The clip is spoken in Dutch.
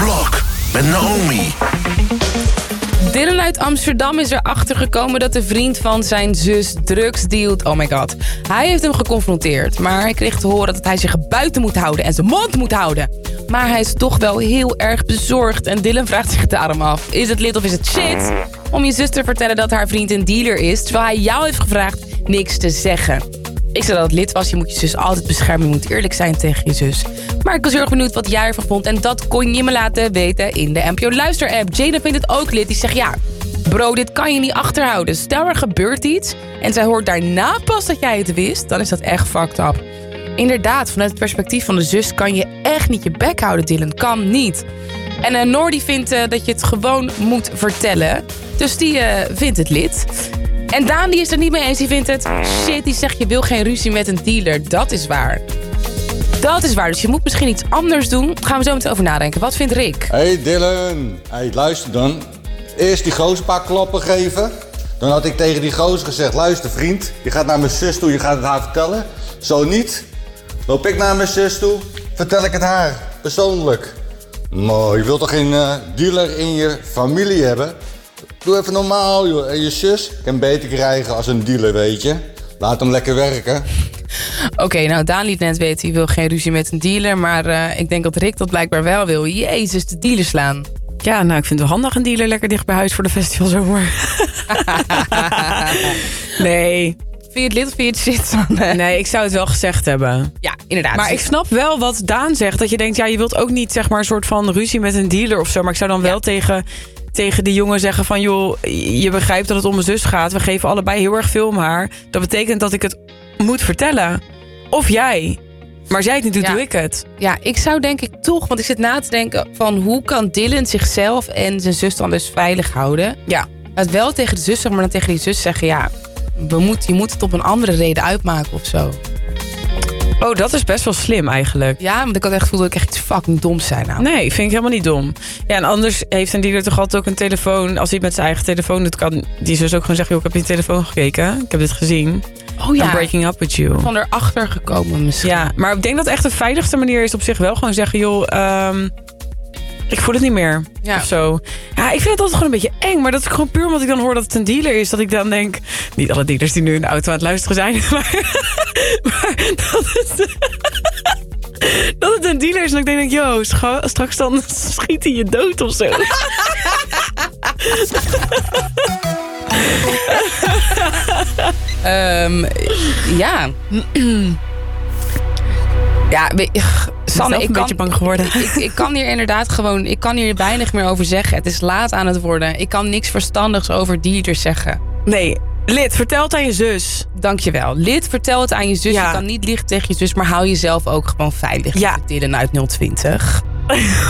Blok met Naomi. Dylan uit Amsterdam is erachter gekomen dat de vriend van zijn zus drugs dealt. Oh my god. Hij heeft hem geconfronteerd, maar hij kreeg te horen dat hij zich buiten moet houden en zijn mond moet houden. Maar hij is toch wel heel erg bezorgd en Dylan vraagt zich daarom af. Is het lid of is het shit om je zus te vertellen dat haar vriend een dealer is, terwijl hij jou heeft gevraagd niks te zeggen? Ik zei dat het lid was, je moet je zus altijd beschermen, je moet eerlijk zijn tegen je zus. Maar ik was heel erg benieuwd wat jij ervan vond en dat kon je me laten weten in de NPO Luister app. Jada vindt het ook lid, die zegt ja, bro, dit kan je niet achterhouden. Stel er gebeurt iets en zij hoort daarna pas dat jij het wist, dan is dat echt fucked up. Inderdaad, vanuit het perspectief van de zus kan je echt niet je bek houden, Dylan. Kan niet. En Noor die vindt dat je het gewoon moet vertellen. Dus die vindt het lid. En Daan die is er niet mee eens. Die vindt het shit. Die zegt je wil geen ruzie met een dealer. Dat is waar. Dat is waar. Dus je moet misschien iets anders doen. Daar gaan we zo meteen over nadenken. Wat vindt Rick? Hey Dylan. Hey, luister dan. Eerst die gozer een paar klappen geven. Dan had ik tegen die gozer gezegd. Luister vriend. Je gaat naar mijn zus toe. Je gaat het haar vertellen. Zo niet. Loop ik naar mijn zus toe. Vertel ik het haar. Persoonlijk. Maar je wilt toch geen dealer in je familie hebben? Doe even normaal, joh. En je zus kan beter krijgen als een dealer, weet je. Laat hem lekker werken. Oké, nou Daan liet net weten, hij wil geen ruzie met een dealer. Maar ik denk dat Rick dat blijkbaar wel wil. Jezus, de dealer slaan. Ja, nou, ik vind het wel handig een dealer lekker dicht bij huis voor de festivalzomer. Nee. Vind je het lid of vind je het shit? Nee, ik zou het wel gezegd hebben. Ja, inderdaad. Maar ik snap wel wat Daan zegt. Dat je denkt, ja, je wilt ook niet zeg maar een soort van ruzie met een dealer of zo. Maar ik zou dan wel tegen die jongen zeggen van, joh, je begrijpt dat het om mijn zus gaat. We geven allebei heel erg veel om haar. Dat betekent dat ik het moet vertellen. Of jij. Maar als jij het niet doet, doe ik het. Ja, ik zou denk ik toch, want ik zit na te denken van hoe kan Dylan zichzelf en zijn zus dan dus veilig houden? Ja. Het wel tegen de zus zeggen, maar dan tegen die zus zeggen, ja, je moet het op een andere reden uitmaken of zo. Oh, dat is best wel slim eigenlijk. Ja, want ik had echt het gevoel dat ik echt iets fucking doms zei nou. Nee, vind ik helemaal niet dom. Ja, en anders heeft een dealer toch altijd ook een telefoon. Als hij het met zijn eigen telefoon doet, kan die zus ook gewoon zeggen, joh, ik heb je telefoon gekeken. Ik heb dit gezien. Oh ja. I'm breaking up with you. Van erachter gekomen misschien. Ja, maar ik denk dat echt de veiligste manier is op zich wel gewoon zeggen, joh, ik voel het niet meer. Ja. Of zo. Ja, ik vind het altijd gewoon een beetje eng. Maar dat is gewoon puur omdat ik dan hoor dat het een dealer is. Dat ik dan denk, niet alle dealers die nu in de auto aan het luisteren zijn. Maar dat het een dealer is. En ik denk, yo, straks dan schiet hij je dood of zo. Ja. Ja, Sanne, ik ben een beetje bang geworden. Ik kan hier inderdaad gewoon, ik kan hier weinig meer over zeggen. Het is laat aan het worden. Ik kan niks verstandigs over dealers zeggen. Nee, Lid, vertel het aan je zus. Dankjewel. Lid, vertel het aan je zus. Ja. Je kan niet liegen tegen je zus, maar hou jezelf ook gewoon veilig. Ja. Dylan uit 020.